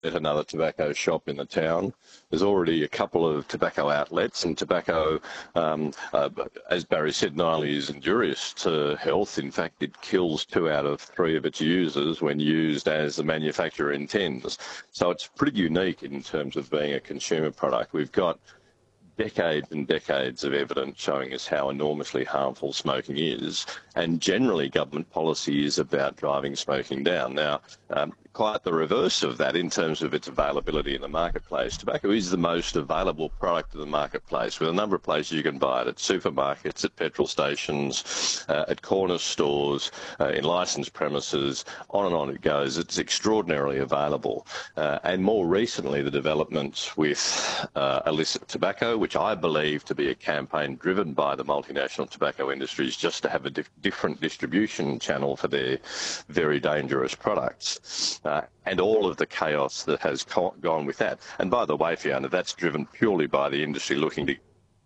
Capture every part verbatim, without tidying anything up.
another tobacco shop in the town. There's already a couple of tobacco outlets, and tobacco, um, uh, as Barry said, not only is injurious to health, in fact, it kills two out of three of its users when used as the manufacturer intends. So it's pretty unique in terms of being a consumer product. We've got decades and decades of evidence showing us how enormously harmful smoking is, and generally government policy is about driving smoking down. Now, um, quite the reverse of that in terms of its availability in the marketplace. Tobacco is the most available product in the marketplace, with a number of places you can buy it: at supermarkets, at petrol stations, uh, at corner stores, uh, in licensed premises, on and on it goes. It's extraordinarily available. Uh, and more recently, the developments with uh, illicit tobacco, which I believe to be a campaign driven by the multinational tobacco industries just to have a di different distribution channel for their very dangerous products. Uh, and all of the chaos that has gone with that. And by the way, Fiona, that's driven purely by the industry looking to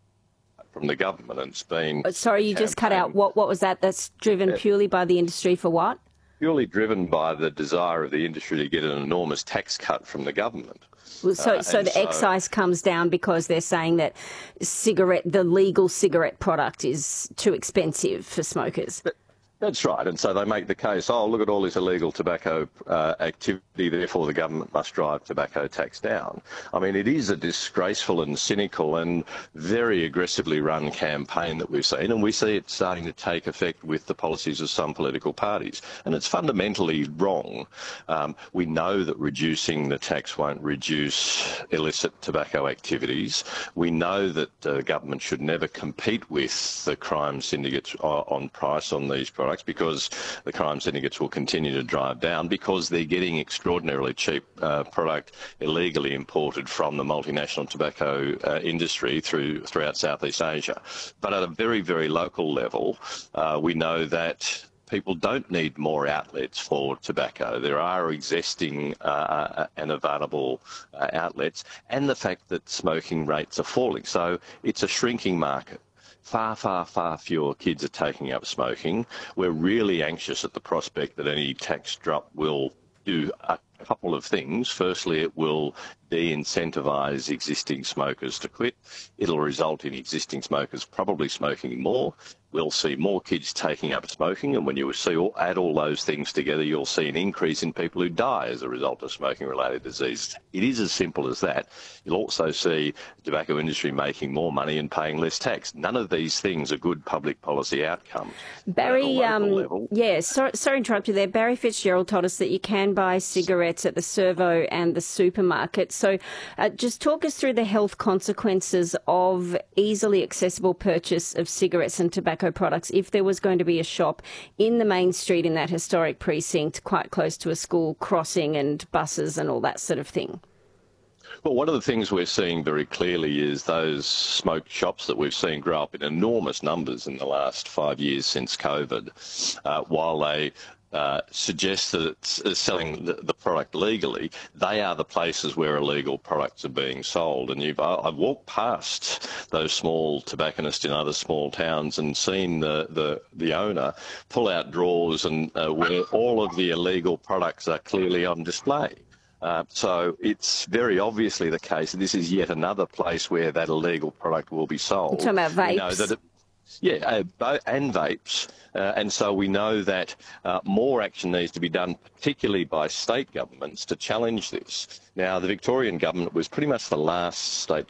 from the government, and it's been... Sorry, you just cut out. What, what was that? That's driven yeah. purely by the industry for what? Purely driven by the desire of the industry to get an enormous tax cut from the government. Well, so, uh, so the so, excise comes down because they're saying that cigarette, the legal cigarette product is too expensive for smokers. But, That's right, and so they make the case, oh, look at all this illegal tobacco uh, activity, therefore the government must drive tobacco tax down. I mean, it is a disgraceful and cynical and very aggressively run campaign that we've seen, and we see it starting to take effect with the policies of some political parties. And it's fundamentally wrong. Um, we know that reducing the tax won't reduce illicit tobacco activities. We know that the uh, government should never compete with the crime syndicates on price on these products, because the crime syndicates will continue to drive down because they're getting extraordinarily cheap uh, product illegally imported from the multinational tobacco uh, industry through throughout Southeast Asia. But at a very, very local level, uh, we know that people don't need more outlets for tobacco. There are existing uh, and available uh, outlets, and the fact that smoking rates are falling. So it's a shrinking market. Far, far, far fewer kids are taking up smoking. We're really anxious at the prospect that any tax drop will do a couple of things. Firstly, it will de-incentivise existing smokers to quit. It'll result in existing smokers probably smoking more. We'll see more kids taking up smoking, and when you see all, add all those things together, you'll see an increase in people who die as a result of smoking-related disease. It is as simple as that. You'll also see the tobacco industry making more money and paying less tax. None of these things are good public policy outcomes. Barry, um, level, yeah, sorry, sorry to interrupt you there. Barry Fitzgerald told us that you can buy cigarettes at the servo and the supermarket. So uh, just talk us through the health consequences of easily accessible purchase of cigarettes and tobacco products if there was going to be a shop in the main street in that historic precinct quite close to a school crossing and buses and all that sort of thing. Well, one of the things we're seeing very clearly is those smoke shops that we've seen grow up in enormous numbers in the last five years since COVID, uh, while they Uh, suggest that it's uh, selling the, the product legally, they are the places where illegal products are being sold. And you've, I, I've walked past those small tobacconists in other small towns and seen the, the, the owner pull out drawers and uh, where all of the illegal products are clearly on display. Uh, so it's very obviously the case that this is yet another place where that illegal product will be sold. You're talking about vapes? You know, that it, Yeah, uh, and vapes. Uh, and so we know that uh, more action needs to be done, particularly by state governments, to challenge this. Now, the Victorian government was pretty much the last state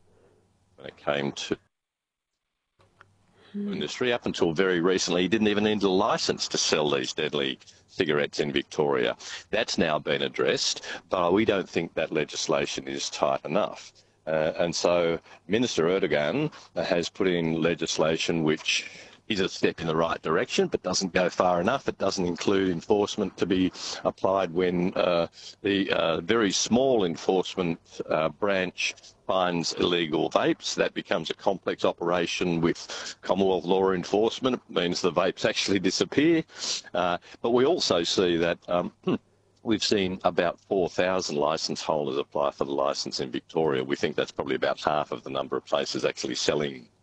when it came to hmm. industry. Up until very recently, you didn't even need a licence to sell these deadly cigarettes in Victoria. That's now been addressed, but we don't think that legislation is tight enough. Uh, and so Minister Erdogan has put in legislation which is a step in the right direction, but doesn't go far enough. It doesn't include enforcement to be applied when uh, the uh, very small enforcement uh, branch finds illegal vapes. That becomes a complex operation with Commonwealth law enforcement. It means the vapes actually disappear. Uh, but we also see that um, we've seen about four thousand licence holders apply for the licence in Victoria. We think that's probably about half of the number of places actually selling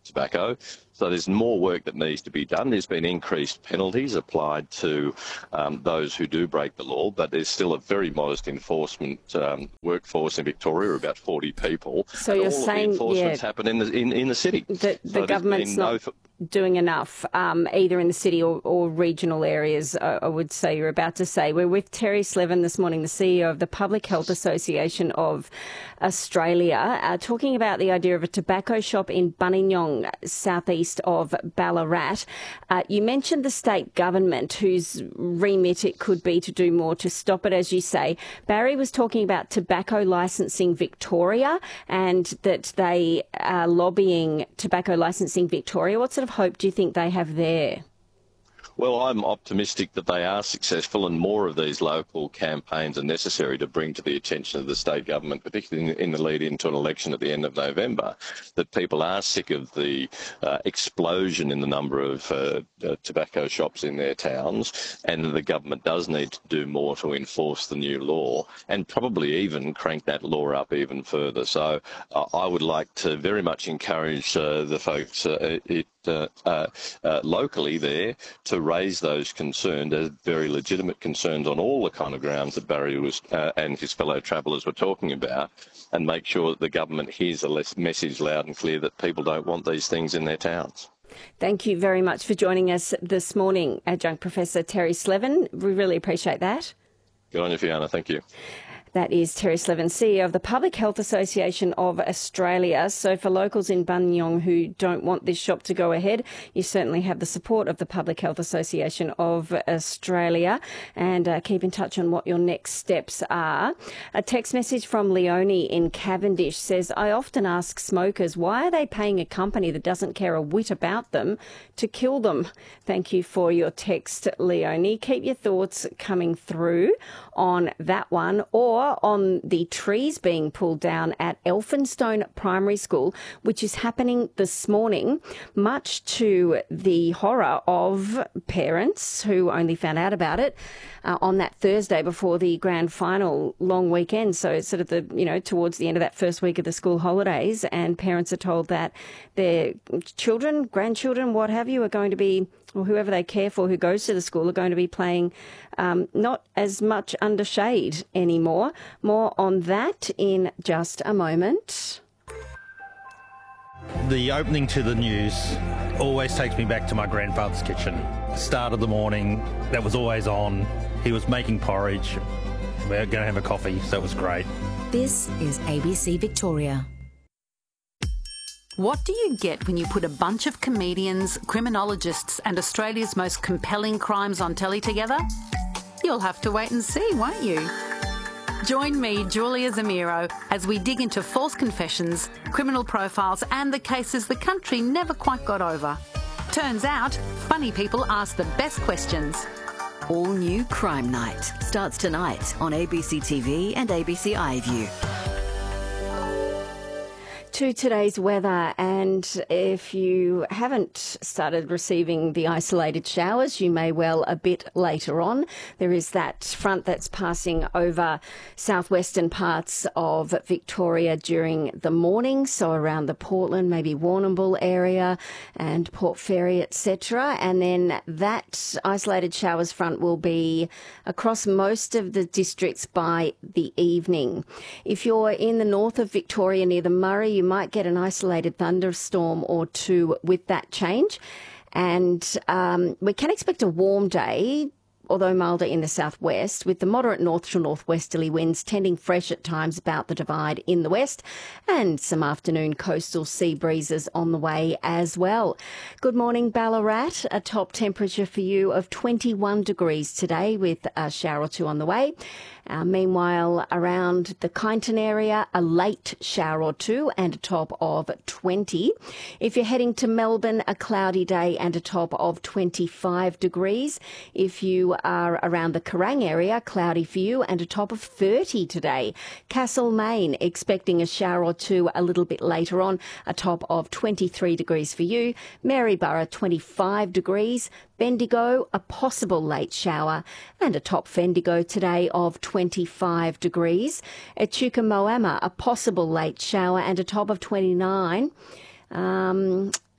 tobacco. So there's more work that needs to be done. There's been increased penalties applied to um, those who do break the law, but there's still a very modest enforcement um, workforce in Victoria, about forty people. So you're all saying, of the enforcement's yeah, happen in the in, in the city. The, the so government's not no... doing enough, um, either in the city or, or regional areas, I, I would say you're about to say. We're with Terry Slevin this morning, the C E O of the Public Health Association of Australia, uh, talking about the idea of a tobacco shop in Buninyong, southeast of Ballarat. Uh, you mentioned the state government, whose remit it could be to do more to stop it, as you say. Barry was talking about Tobacco Licensing Victoria and that they are lobbying Tobacco Licensing Victoria. What sort of hope do you think they have there? Well, I'm optimistic that they are successful, and more of these local campaigns are necessary to bring to the attention of the state government, particularly in the lead into an election at the end of November, that people are sick of the uh, explosion in the number of uh, uh, tobacco shops in their towns, and the government does need to do more to enforce the new law and probably even crank that law up even further. So uh, I would like to very much encourage uh, the folks uh, it, uh, uh, uh, locally there to raise those concerns as very legitimate concerns on all the kind of grounds that Barry was uh, and his fellow travellers were talking about, and make sure that the government hears a message loud and clear that people don't want these things in their towns. Thank you very much for joining us this morning, Adjunct Professor Terry Slevin. We really appreciate that. Good on you, Fiona. Thank you. That is Terry Slevin, C E O of the Public Health Association of Australia. So for locals in Buninyong who don't want this shop to go ahead, you certainly have the support of the Public Health Association of Australia, and uh, keep in touch on what your next steps are. A text message from Leonie in Cavendish says, I often ask smokers, why are they paying a company that doesn't care a whit about them to kill them? Thank you for your text, Leonie. Keep your thoughts coming through on that one, or on the trees being pulled down at Elphinstone Primary School, which is happening this morning, much to the horror of parents who only found out about it uh, on that Thursday before the grand final long weekend. So it's sort of the, you know, towards the end of that first week of the school holidays, and parents are told that their children, grandchildren, what have you, are going to be, or whoever they care for who goes to the school, are going to be playing um, not as much under shade anymore. More on that in just a moment. The opening to the news always takes me back to my grandfather's kitchen. Start of the morning, that was always on. He was making porridge. We were going to have a coffee, so it was great. This is A B C Victoria. What do you get when you put a bunch of comedians, criminologists and Australia's most compelling crimes on telly together? You'll have to wait and see, won't you? Join me, Julia Zamiro, as we dig into false confessions, criminal profiles and the cases the country never quite got over. Turns out, funny people ask the best questions. All new Crime Night starts tonight on A B C T V and A B C iView. To today's weather, and if you haven't started receiving the isolated showers, you may well a bit later on. There is that front that's passing over southwestern parts of Victoria during the morning, so around the Portland, maybe Warrnambool area and Port Fairy, et cetera. And then that isolated showers front will be across most of the districts by the evening. If you're in the north of Victoria near the Murray, you might get an isolated thunderstorm or two with that change. And um, we can expect a warm day, although milder in the southwest, with the moderate north to northwesterly winds tending fresh at times about the divide in the west, and some afternoon coastal sea breezes on the way as well. Good morning, Ballarat. A top temperature for you of twenty-one degrees today, with a shower or two on the way. Uh, meanwhile, around the Kyneton area, a late shower or two and a top of twenty. If you're heading to Melbourne, a cloudy day and a top of twenty-five degrees. If you are around the Kerrang area, cloudy for you and a top of thirty today. Castlemaine, expecting a shower or two a little bit later on, a top of twenty-three degrees for you. Maryborough, twenty-five degrees. Bendigo, a possible late shower and a top Bendigo today of twenty-five degrees. Echuca Moama, a possible late shower and a top of twenty-nine. Um,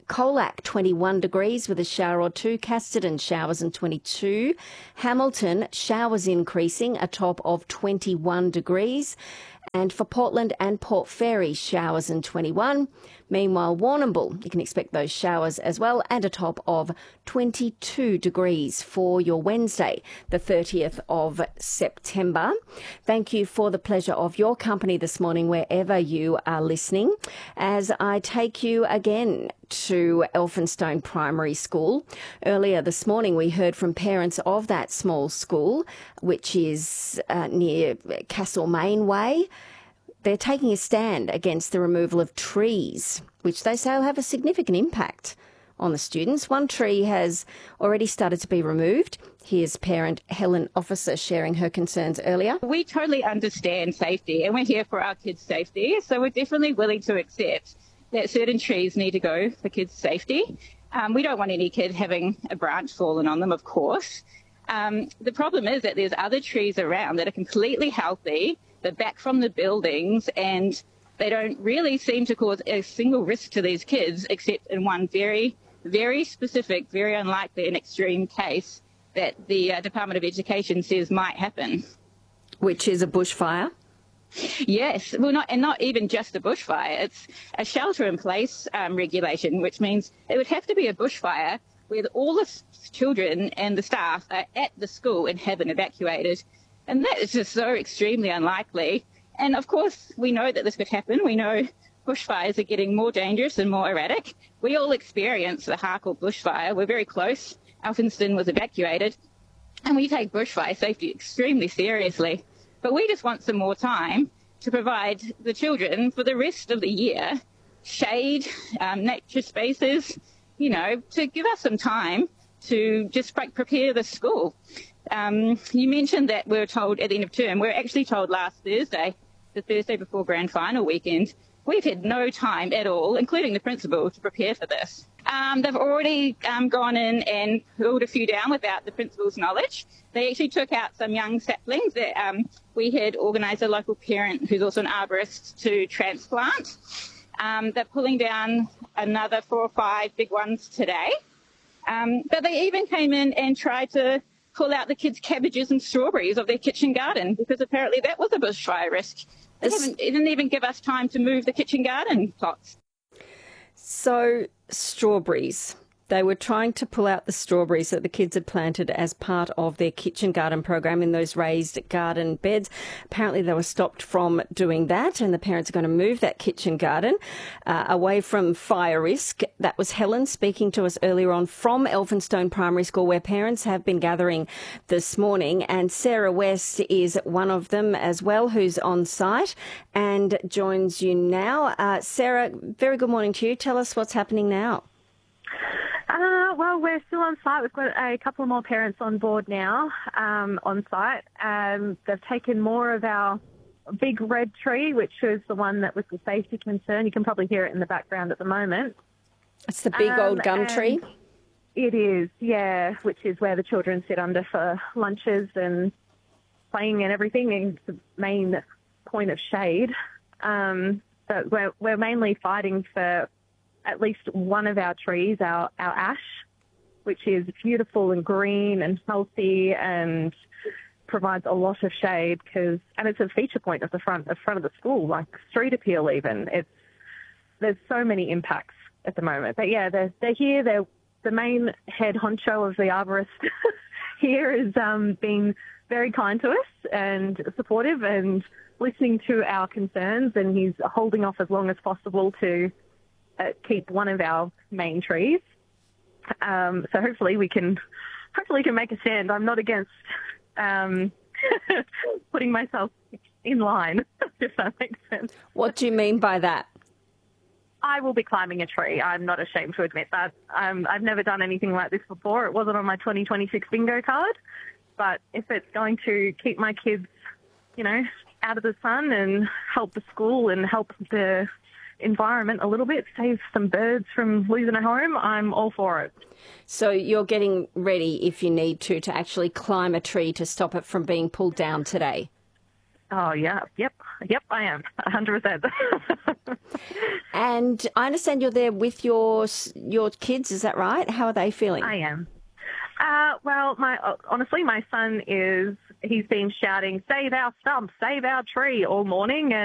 Colac, twenty-one degrees with a shower or two. Casterton, showers and twenty-two. Hamilton, showers increasing, a top of twenty-one degrees. And for Portland and Port Fairy, showers and twenty-one. Meanwhile, Warrnambool, you can expect those showers as well, and a top of twenty-two degrees for your Wednesday, the thirtieth of September. Thank you for the pleasure of your company this morning, wherever you are listening, as I take you again to Elphinstone Primary School. Earlier this morning, we heard from parents of that small school, which is uh, near Castlemaine Way. They're taking a stand against the removal of trees, which they say will have a significant impact on the students. One tree has already started to be removed. Here's parent Helen Officer sharing her concerns earlier. We totally understand safety, and we're here for our kids' safety, so we're definitely willing to accept that certain trees need to go for kids' safety. Um, we don't want any kid having a branch fallen on them, of course. Um, the problem is that there's other trees around that are completely healthy. They're back from the buildings, and they don't really seem to cause a single risk to these kids, except in one very, very specific, very unlikely and extreme case that the uh, Department of Education says might happen. Which is a bushfire? Yes, well, not and not even just a bushfire. It's a shelter-in-place um, regulation, which means it would have to be a bushfire where all the children and the staff are at the school and have been evacuated. And that is just so extremely unlikely. And of course, we know that this could happen. We know bushfires are getting more dangerous and more erratic. We all experienced the Harcourt bushfire. We're very close. Elphinstone was evacuated. And we take bushfire safety extremely seriously. But we just want some more time to provide the children for the rest of the year shade, um, nature spaces, you know, to give us some time to just prepare the school. Um, you mentioned that we were told at the end of term. We were actually told last Thursday, the Thursday before grand final weekend. We've had no time at all, including the principal, to prepare for this. Um, they've already um, gone in and pulled a few down without the principal's knowledge. They actually took out some young saplings that um, we had organised a local parent who's also an arborist to transplant. Um, they're pulling down another four or five big ones today. Um, but they even came in and tried to pull out the kids' cabbages and strawberries of their kitchen garden, because apparently that was a bushfire risk. They, haven't, they didn't even give us time to move the kitchen garden plots. So, strawberries. They were trying to pull out the strawberries that the kids had planted as part of their kitchen garden program in those raised garden beds. Apparently they were stopped from doing that, and the parents are going to move that kitchen garden uh, away from fire risk. That was Helen speaking to us earlier on from Elphinstone Primary School, where parents have been gathering this morning, and Sarah West is one of them as well, who's on site and joins you now. Uh, Sarah, very good morning to you. Tell us what's happening now. Uh, well, we're still on site. We've got a couple more parents on board now um, on site. Um, they've taken more of our big red tree, which was the one that was the safety concern. You can probably hear it in the background at the moment. It's the big um, old gum tree? It is, yeah, which is where the children sit under for lunches and playing and everything. And it's the main point of shade. Um, but we're, we're mainly fighting for at least one of our trees, our, our ash, which is beautiful and green and healthy and provides a lot of shade, because and it's a feature point of the front, the front of the school, like street appeal even. It's there's so many impacts at the moment. But yeah, they're they're here. They're the main head honcho of the arborist here is um, being very kind to us and supportive and listening to our concerns, and he's holding off as long as possible to Uh, keep one of our main trees. Um, so hopefully we can hopefully we can make a stand. I'm not against um, putting myself in line, if that makes sense. What do you mean by that? I will be climbing a tree. I'm not ashamed to admit that. Um, I've never done anything like this before. It wasn't on my twenty twenty-six bingo card. But if it's going to keep my kids, you know, out of the sun and help the school and help the environment a little bit, save some birds from losing a home, I'm all for it. So you're getting ready, if you need to, to actually climb a tree to stop it from being pulled down today? Oh, yeah. Yep. Yep, I am. one hundred percent. And I understand you're there with your your kids. Is that right? How are they feeling? I am. Uh, well, my honestly, my son is, he's been shouting, "Save our stump, save our tree," all morning.